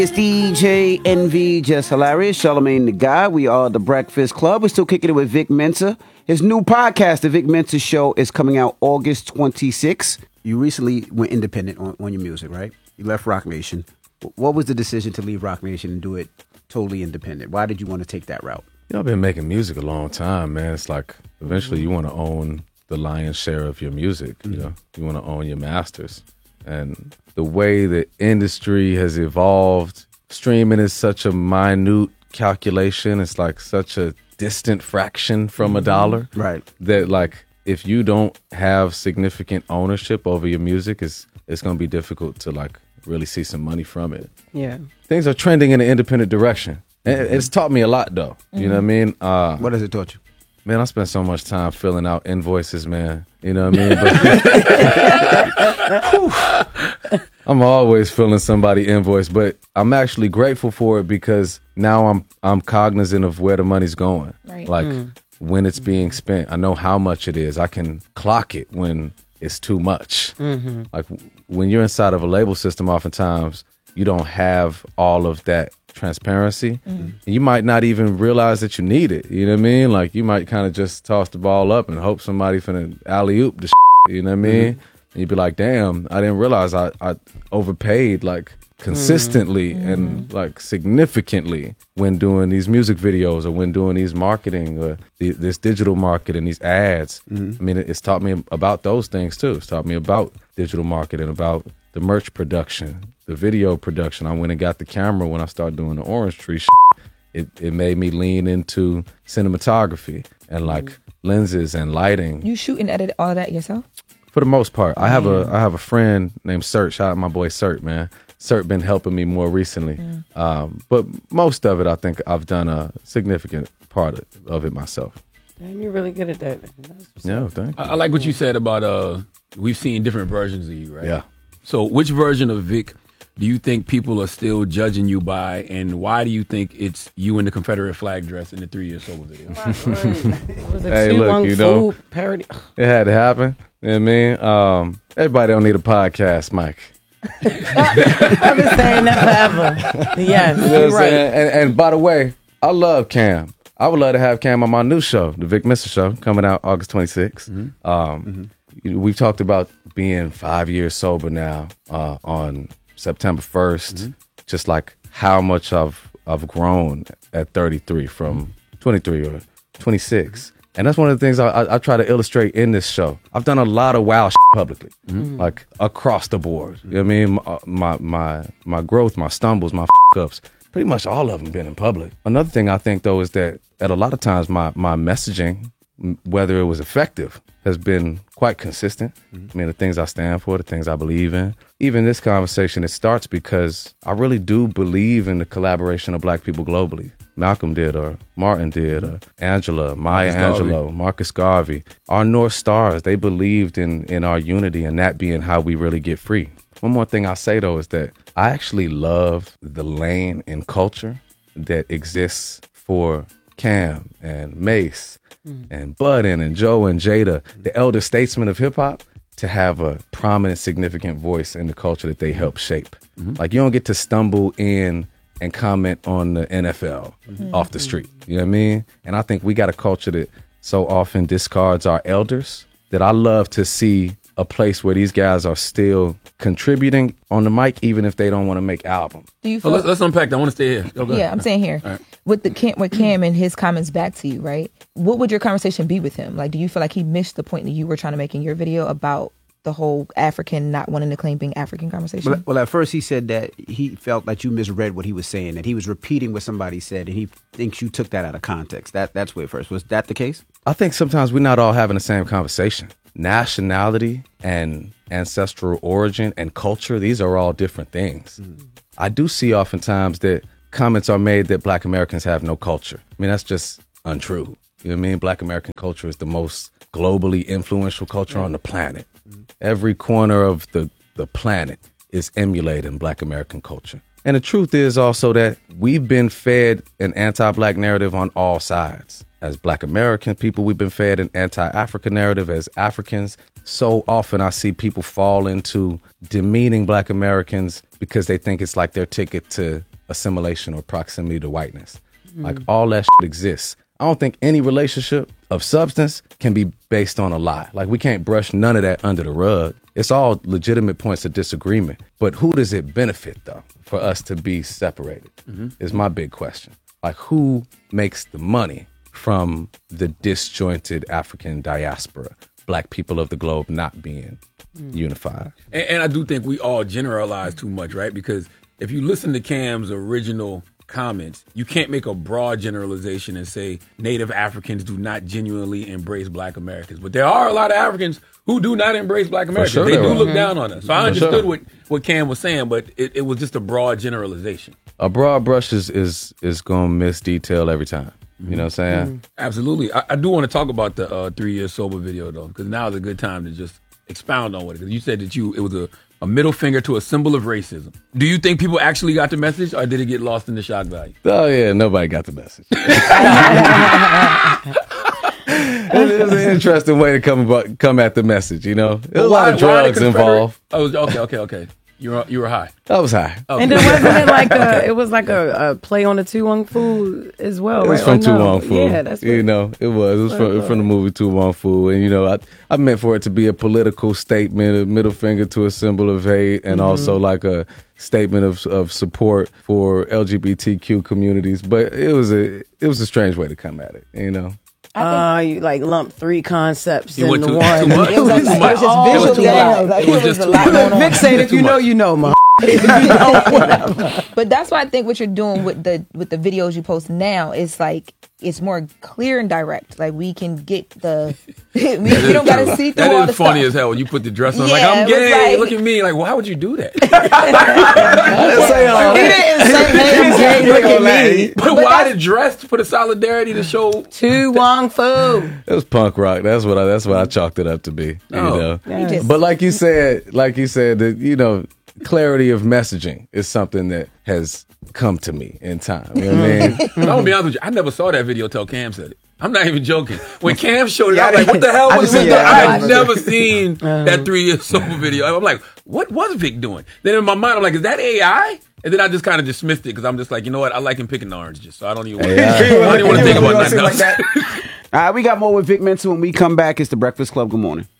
It's DJ NV, Just Hilarious, Charlamagne the Guy. We are the Breakfast Club. We're still kicking it with Vic Mensa. His new podcast, The Vic Mensa Show, is coming out August 26th. You recently went independent on your music, right? You left Roc Nation. What was the decision to leave Roc Nation and do it totally independent? Why did you want to take that route? You know, I've been making music a long time, man. It's like eventually you want to own the lion's share of your music. You know, you want to own your masters. And the way the industry has evolved, streaming is such a minute calculation. It's like such a distant fraction from a dollar. Right. That like if you don't have significant ownership over your music, it's going to be difficult to like really see some money from it. Yeah. Things are trending in an independent direction. And it's taught me a lot though. You know what I mean? What has it taught you? Man, I spent so much time filling out invoices, man. You know what I mean? But I'm always filling somebody invoice, but I'm actually grateful for it because now I'm cognizant of where the money's going. Right. Like when it's being spent. I know how much it is. I can clock it when it's too much. Like when you're inside of a label system, oftentimes you don't have all of that transparency. And you might not even realize that you need it. You know what I mean? Like you might kind of just toss the ball up and hope somebody finna alley-oop the you know what I mean? And you'd be like, damn, I didn't realize I overpaid like consistently and like significantly when doing these music videos or when doing these marketing or this digital marketing, these ads. I mean, it's taught me about those things too. It's taught me about digital marketing, about the merch production, the video production. I went and got the camera when I started doing the Orange Tree It made me lean into cinematography and like lenses and lighting. You shoot and edit all of that yourself? For the most part. I have a friend named Sert. Shout out my boy Sert, man. Sert been helping me more recently. But most of it, I think I've done a significant part of it myself. Damn, you're really good at that. Yeah, thank you. I like what you said about we've seen different versions of you, right? Yeah. So which version of Vic do you think people are still judging you by, and why do you think it's you in the Confederate flag dress in the 3 Years Sober video? Was it Hey, look, you know, parody? It had to happen. You know what I mean? Everybody don't need a podcast, Mike. I've been saying that forever. Yes, You know what you're I'm right. saying? And by the way, I love Cam. I would love to have Cam on my new show, The Vic Mensa Show, coming out August 26th. We've talked about being 5 years sober now on September 1st. Just like how much I've grown at 33 from 23 or 26. And that's one of the things I try to illustrate in this show. I've done a lot of wild publicly, like across the board. You know what I mean? My growth, my stumbles, my ups, pretty much all of them been in public. Another thing I think, though, is that at a lot of times my messaging, whether it was effective, has been quite consistent. I mean, the things I stand for, the things I believe in. Even this conversation, it starts because I really do believe in the collaboration of Black people globally. Malcolm did, or Martin did, or Angela, Maya Angelou, Marcus Garvey. Our North Stars, they believed in our unity and that being how we really get free. One more thing I'll say, though, is that I actually love the lane in culture that exists for Cam and Mace and Budden and Joe and Jada, the elder statesmen of hip hop, to have a prominent, significant voice in the culture that they help shape. Like you don't get to stumble in and comment on the NFL off the street. You know what I mean? And I think we got a culture that so often discards our elders that I love to see a place where these guys are still contributing on the mic, even if they don't want to make albums. Do you feel Let's unpack that. I want to stay here. Go ahead. Yeah, I'm saying here. All right. With Cam and his comments back to you, right? What would your conversation be with him? Like, do you feel like he missed the point that you were trying to make in your video about the whole African not wanting to claim being African conversation? Well, at first he said that he felt like you misread what he was saying, that he was repeating what somebody said, and he thinks you took that out of context. That's where first. Was that the case? I think sometimes we're not all having the same conversation. Nationality and ancestral origin and culture, these are all different things. I do see oftentimes that comments are made that Black Americans have no culture. I mean, that's just untrue. You know what I mean? Black American culture is the most globally influential culture on the planet. Every corner of the planet is emulating Black American culture. And the truth is also that we've been fed an anti-Black narrative on all sides. As Black American people, we've been fed an anti-African narrative. As Africans, so often I see people fall into demeaning Black Americans because they think it's like their ticket to assimilation or proximity to whiteness. Like all that shit exists. I don't think any relationship of substance can be based on a lie. Like we can't brush none of that under the rug. It's all legitimate points of disagreement. But who does it benefit though for us to be separated is my big question. Like who makes the money from the disjointed African diaspora, black people of the globe not being unified? And I do think we all generalize too much, right? Because if you listen to Cam's original comments, you can't make a broad generalization and say Native Africans do not genuinely embrace Black Americans. But there are a lot of Africans who do not embrace Black Americans. sure They there do are. look down on us. So I For sure. understood what Cam was saying, but it was just a broad generalization. A broad brush is going to miss detail every time. You know what I'm saying? Absolutely. I do want to talk about the 3 years sober video, though, because now is a good time to just expound on what it is. Because you said that it was a middle finger to a symbol of racism. Do you think people actually got the message, or did it get lost in the shock value? Oh, yeah, nobody got the message. It was an interesting way to come at the message, you know? There's a lot of drugs involved. Oh, okay. You were high. I was high. Okay. And then wasn't it like it was like a play on the Tu Wong Fu as well, It was right? from Or Tu no? Wong Fu. Yeah, that's You know, it was from the movie Tu Wong Fu. And, you know, I meant for it to be a political statement, a middle finger to a symbol of hate, and also like a statement of support for LGBTQ communities. But it was a strange way to come at it, you know? You like lump three concepts You went into too one. much. It was like, Too much. it was just It was visually too much. out. Like, It was just a too lot much. going on. Vic said, if Too you know, much. you know, ma. If you don't, whatever. But that's why I think what you're doing with the videos you post now is like it's more clear and direct. Like we can get the we don't gotta see through all That the is funny stuff. as hell when you put the dress on. Yeah, Like, I'm it was gay. like- Look at me. Like, why would you do that? He didn't say, hey, I'm gay, look at me. But why the dress for the solidarity to show? Tu Wong Fu. It was punk rock. That's what I chalked it up to be. You Oh. know, You just- but like you said, that you know, clarity of messaging is something that has come to me in time. You know what I mean? I'm gonna be honest with you. I never saw that video till Cam said it. I'm not even joking. When Cam showed it, I was like, "What the hell was this?" I had never seen that 3 years sober video. I'm like, "What was Vic doing?" Then in my mind, I'm like, "Is that AI?" And then I just kind of dismissed it because I'm just like, you know what? I like him picking the oranges, so I don't even want to think about nothing else. All right, we got more with Vic Mensa when we come back. It's the Breakfast Club. Good morning.